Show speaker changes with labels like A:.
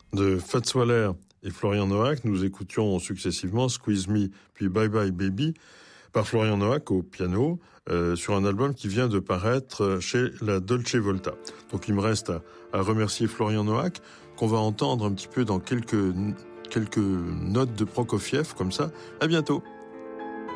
A: De Fats Waller et Florian Noack, nous écoutions successivement Squeeze Me puis Bye Bye Baby par Florian Noack au piano sur un album qui vient de paraître chez la Dolce Volta. Donc il me reste à remercier Florian Noack qu'on va entendre un petit peu dans quelques notes de Prokofiev comme ça. À bientôt.